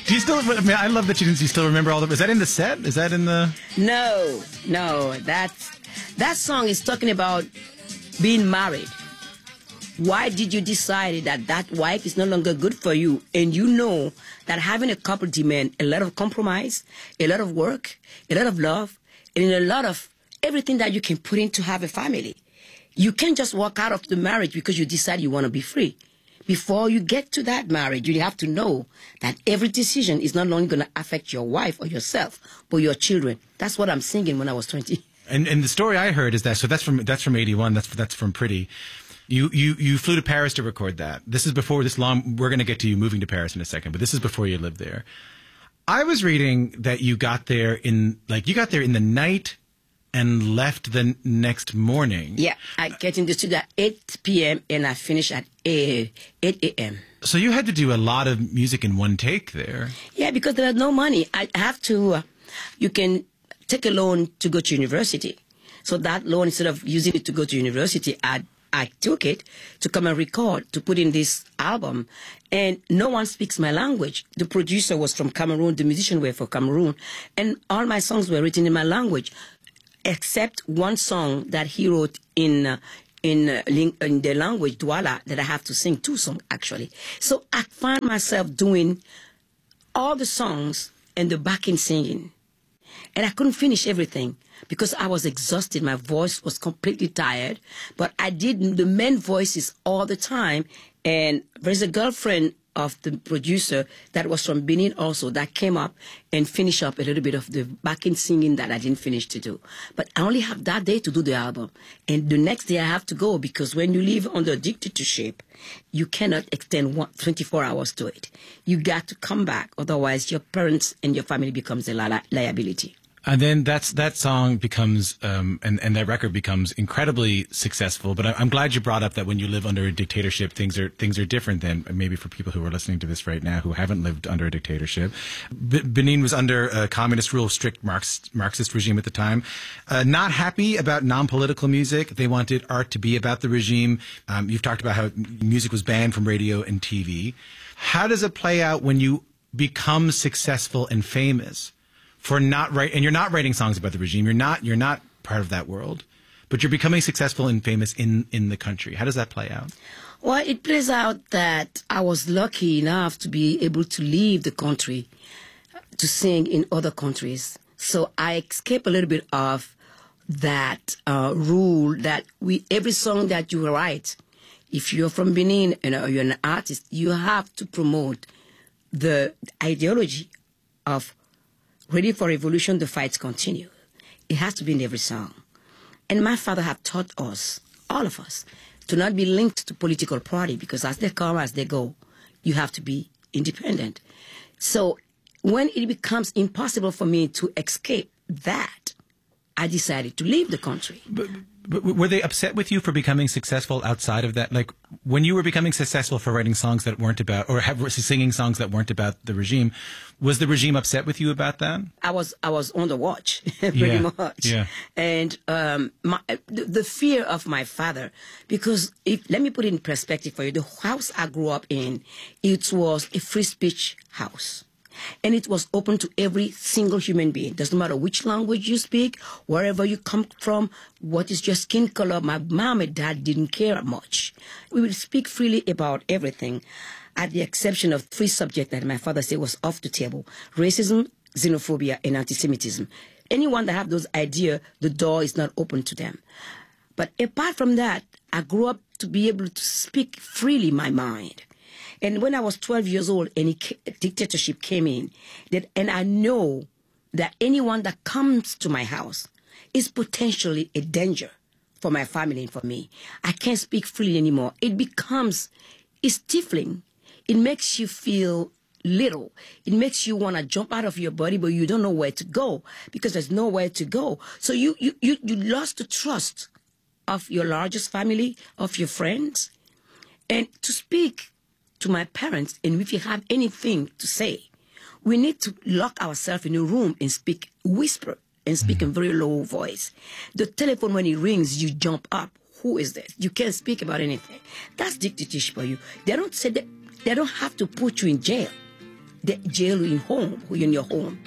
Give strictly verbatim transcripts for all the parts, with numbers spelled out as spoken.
Do you still? I mean, I love that you didn't. You still remember all the. Is that in the set? Is that in the? No, no. That's that song is talking about being married. Why did you decide that that wife is no longer good for you? And you know that having a couple demand a lot of compromise, a lot of work, a lot of love, and a lot of everything that you can put in to have a family. You can't just walk out of the marriage because you decide you want to be free. Before you get to that marriage, you have to know that every decision is not only going to affect your wife or yourself, but your children. That's what I'm singing when I was twenty. And and the story I heard is that so that's from that's from eighty-one. That's that's from Pretty. You, you you flew to Paris to record that. This is before this long. We're going to get to you moving to Paris in a second, but this is before you lived there. I was reading that you got there in like you got there in the night and left the next morning. Yeah, I get in the studio at eight p.m. and I finish at eight a.m. So you had to do a lot of music in one take there. Yeah, because there was no money. I have to. Uh, you can take a loan to go to university. So that loan, instead of using it to go to university, I I took it to come and record, to put in this album. And no one speaks my language. The producer was from Cameroon, the musicians were from Cameroon, and all my songs were written in my language, except one song that he wrote in uh, in, uh, in the language Douala that I have to sing, two songs actually. So I find myself doing all the songs and the backing singing. And I couldn't finish everything because I was exhausted. My voice was completely tired. But I did the main voices all the time. And there's a girlfriend of the producer that was from Benin also that came up and finished up a little bit of the backing singing that I didn't finish to do. But I only have that day to do the album. And the next day I have to go because when you live under dictatorship, you cannot extend one, twenty-four hours to it. You got to come back. Otherwise, your parents and your family becomes a li- liability. And then that's that song becomes um, and and that record becomes incredibly successful. But I, I'm glad you brought up that when you live under a dictatorship, things are things are different than maybe for people who are listening to this right now who haven't lived under a dictatorship. B- Benin was under a communist rule, strict Marx, Marxist regime at the time. Uh, not happy about non-political music. They wanted art to be about the regime. Um, you've talked about how music was banned from radio and T V. How does it play out when you become successful and famous? For not write, and you're not writing songs about the regime. You're not. You're not part of that world, but you're becoming successful and famous in in the country. How does that play out? Well, it plays out that I was lucky enough to be able to leave the country to sing in other countries. So I escape a little bit of that uh, rule that we every song that you write, if you're from Benin and you're an artist, you have to promote the ideology of Ready for Revolution, the fights continue. It has to be in every song. And my father have taught us, all of us, to not be linked to political party because as they come, as they go, you have to be independent. So when it becomes impossible for me to escape that, I decided to leave the country. But, but were they upset with you for becoming successful outside of that? Like when you were becoming successful for writing songs that weren't about, or have, singing songs that weren't about the regime, was the regime upset with you about that? I was I was on the watch, pretty yeah, much. Yeah. And um, my, the, the fear of my father, because if let me put it in perspective for you, the house I grew up in, it was a free speech house. And it was open to every single human being. Doesn't matter which language you speak, wherever you come from, what is your skin color. My mom and dad didn't care much. We would speak freely about everything, at the exception of three subjects that my father said was off the table: racism, xenophobia, and anti-Semitism. Anyone that have those ideas, the door is not open to them. But apart from that, I grew up to be able to speak freely my mind. And when I was twelve years old and a dictatorship came in, that, and I know that anyone that comes to my house is potentially a danger for my family and for me. I can't speak freely anymore. It becomes it's stifling. It makes you feel little. It makes you want to jump out of your body, but you don't know where to go because there's nowhere to go. So you, you, you, you lost the trust of your largest family, of your friends. And to speak to my parents, and if you have anything to say, we need to lock ourselves in a room and speak, whisper, and speak mm-hmm. in very low voice. The telephone, when it rings, you jump up. Who is this? You can't speak about anything. That's dictatorship for you. They don't say that, they don't have to put you in jail. they jail you in home, in your home.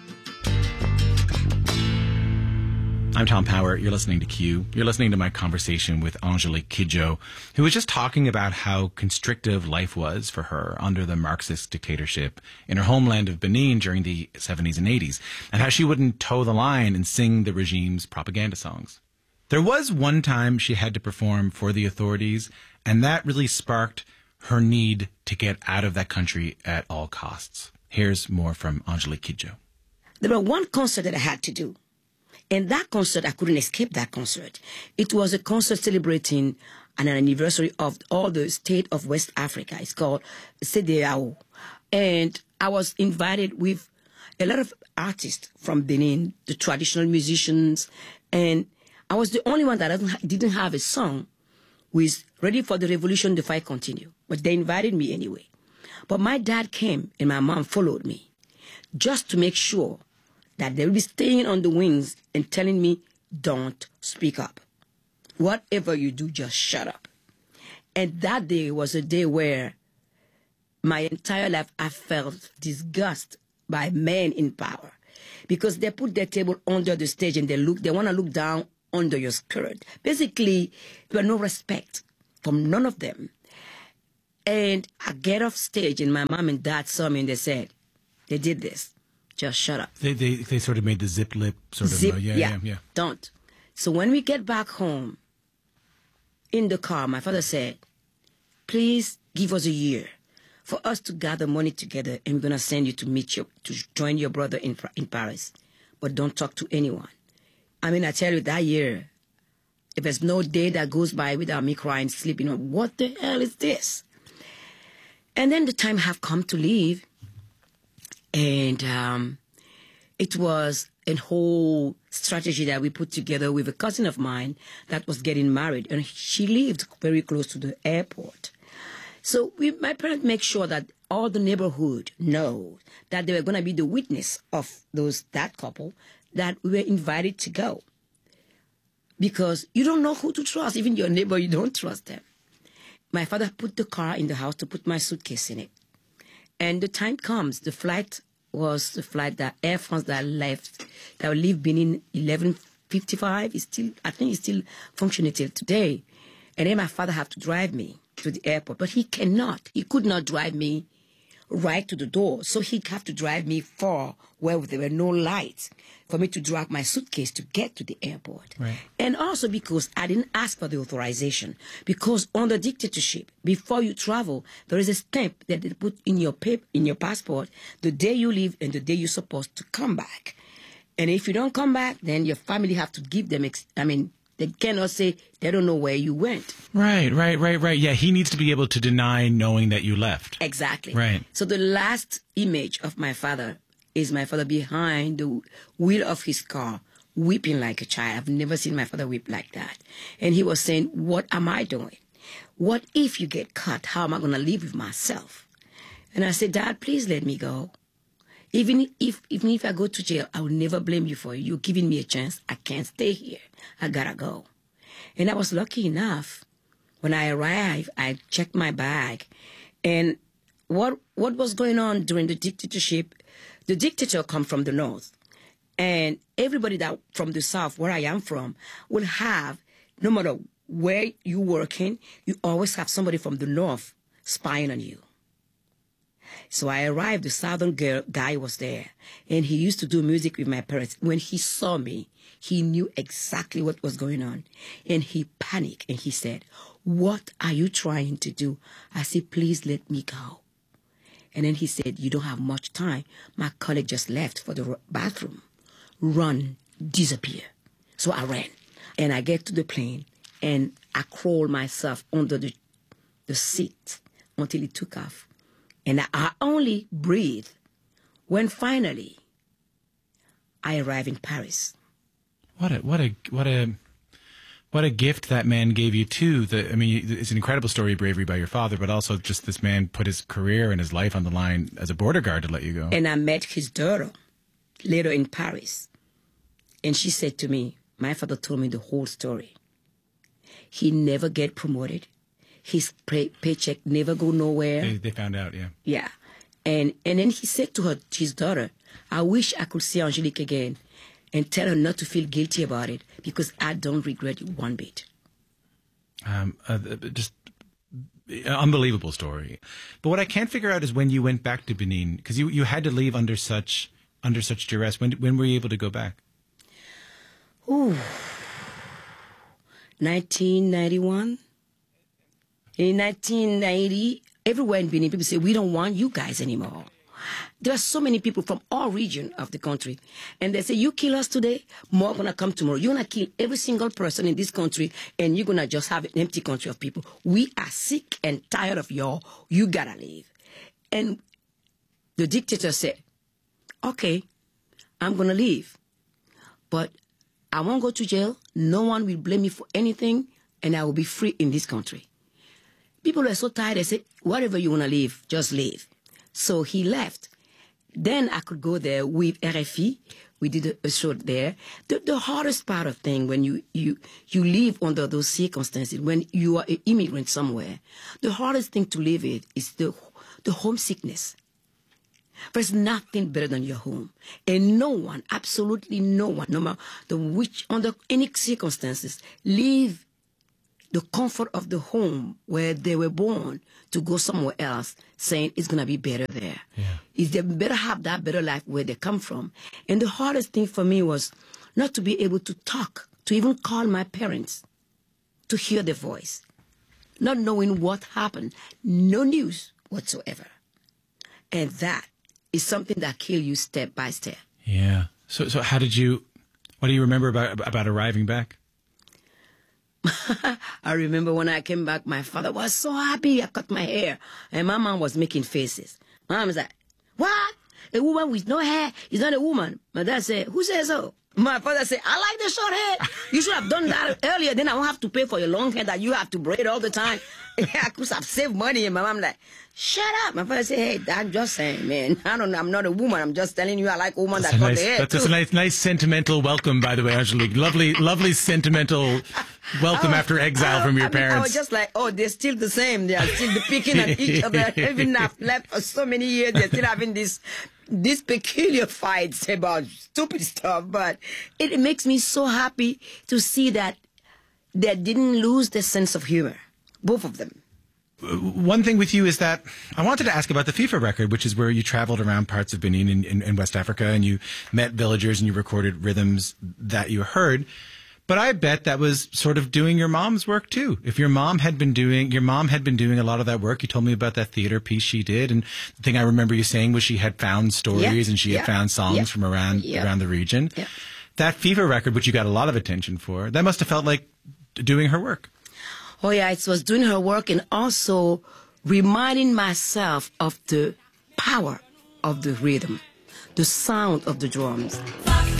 I'm Tom Power. You're listening to Q. You're listening to my conversation with Angelique Kidjo, who was just talking about how constrictive life was for her under the Marxist dictatorship in her homeland of Benin during the seventies and eighties, and how she wouldn't toe the line and sing the regime's propaganda songs. There was one time she had to perform for the authorities, and that really sparked her need to get out of that country at all costs. Here's more from Angelique Kidjo. There was one concert that I had to do. And that concert, I couldn't escape that concert. It was a concert celebrating an anniversary of all the state of West Africa. It's called C D A O. And I was invited with a lot of artists from Benin, the traditional musicians. And I was the only one that didn't have a song with Ready for the Revolution, the Fight Continue. But they invited me anyway. But my dad came and my mom followed me just to make sure that they will be staying on the wings and telling me, don't speak up. Whatever you do, just shut up. And that day was a day where my entire life I felt disgust by men in power because they put their table under the stage and they look, they want to look down under your skirt. Basically, there was no respect from none of them. And I get off stage and my mom and dad saw me and they said, they did this. Just shut up. They they they sort of made the zip lip sort of. Zip, uh, yeah, yeah, yeah, yeah. Don't. So when we get back home, in the car, my father said, please give us a year for us to gather money together and we're going to send you to meet your, to join your brother in, in Paris. But don't talk to anyone. I mean, I tell you, that year, if there's no day that goes by without me crying, sleeping, what the hell is this? And then the time have come to leave. And um, it was a whole strategy that we put together with a cousin of mine that was getting married. And she lived very close to the airport. So we, my parents make sure that all the neighborhood know that they were going to be the witness of those that couple, that we were invited to go. Because you don't know who to trust. Even your neighbor, you don't trust them. My father put the car in the house to put my suitcase in it. And the time comes, the flight was the flight that Air France that left, that will leave Benin eleven fifty-five. It's still, I think it's still functioning till today. And then my father had to drive me to the airport, but he cannot. He could not drive me right to the door. So he'd have to drive me far where there were no lights for me to drag my suitcase to get to the airport. Right. And also because I didn't ask for the authorization. Because under dictatorship, before you travel, there is a stamp that they put in your paper, in your passport, the day you leave and the day you're supposed to come back. And if you don't come back, then your family have to give them, ex- I mean, they cannot say they don't know where you went. Right, right, right, right. Yeah, he needs to be able to deny knowing that you left. Exactly. Right. So the last image of my father is my father behind the wheel of his car, weeping like a child. I've never seen my father weep like that. And he was saying, what am I doing? What if you get caught? How am I going to live with myself? And I said, Dad, please let me go. Even if even if I go to jail, I will never blame you for it. You're giving me a chance. I can't stay here. I gotta go. And I was lucky enough. When I arrived, I checked my bag. And what what was going on during the dictatorship, the dictator come from the north. And everybody that from the south, where I am from, will have, no matter where you're working, you always have somebody from the north spying on you. So I arrived, the southern girl, guy was there, and he used to do music with my parents. When he saw me, he knew exactly what was going on, and he panicked, and he said, what are you trying to do? I said, please let me go. And then he said, you don't have much time. My colleague just left for the bathroom. Run, disappear. So I ran, and I get to the plane, and I crawl myself under the, the seat until it took off. And I only breathe when finally I arrive in Paris. What a what a what a what a gift that man gave you too. The, I mean, it's an incredible story of bravery by your father, but also just this man put his career and his life on the line as a border guard to let you go. And I met his daughter later in Paris, and she said to me, "My father told me the whole story. He never get promoted. His pay- paycheck never go nowhere." They, they found out, yeah. Yeah. And and then he said to her, his daughter, I wish I could see Angelique again and tell her not to feel guilty about it because I don't regret it one bit. Um, uh, just unbelievable story. But what I can't figure out is when you went back to Benin, because you, you had to leave under such under such duress. When when were you able to go back? Ooh, nineteen ninety-one. In nineteen ninety, everywhere in Benin, people say, we don't want you guys anymore. There are so many people from all regions of the country. And they say, you kill us today, more going to come tomorrow. You're going to kill every single person in this country, and you're going to just have an empty country of people. We are sick and tired of y'all. You got to leave. And the dictator said, okay, I'm going to leave. But I won't go to jail. No one will blame me for anything, and I will be free in this country. People were so tired, they said, whatever you want to leave, just leave. So he left. Then I could go there with R F I. We did a show there. The, the hardest part of thing when you, you, you live under those circumstances, when you are an immigrant somewhere, the hardest thing to live with is the, the homesickness. There's nothing better than your home. And no one, absolutely no one, no matter the which, under any circumstances, leave the comfort of the home where they were born to go somewhere else, saying it's going to be better there. Yeah. Is they better have that better life where they come from. And the hardest thing for me was not to be able to talk, to even call my parents, to hear their voice, not knowing what happened, no news whatsoever. And that is something that kills you step by step. Yeah. So, so how did you, what do you remember about, about arriving back? I remember when I came back, my father was so happy. I cut my hair. And my mom was making faces. My mom was like, what? A woman with no hair is not a woman. My dad said, who says so? My father said, I like the short hair. You should have done that earlier. Then I won't have to pay for your long hair that you have to braid all the time. I could have saved money. And my mom like, shut up. My father said, hey, I'm just saying, man. I don't know. I'm not a woman. I'm just telling you I like a woman that's that cut nice, the hair. That's, that's a nice, nice sentimental welcome, by the way, Angelique. Lovely, lovely sentimental welcome was, after exile I, from your I mean, parents. I was just like, oh, they're still the same. They are still picking at each other. Even I've left for so many years, they're still having this these peculiar fights about stupid stuff. But it makes me so happy to see that they didn't lose their sense of humor, both of them. One thing with you is that I wanted to ask about the FIFA record, which is where you traveled around parts of Benin in, in, in West Africa and you met villagers and you recorded rhythms that you heard. But I bet that was sort of doing your mom's work too. If your mom had been doing, your mom had been doing a lot of that work. You told me about that theater piece she did. And the thing I remember you saying was she had found stories yeah. and she yeah. had found songs yeah. from around, yeah. around the region. Yeah. That FIFA record, which you got a lot of attention for, that must have felt like doing her work. Oh yeah, it was doing her work and also reminding myself of the power of the rhythm, the sound of the drums.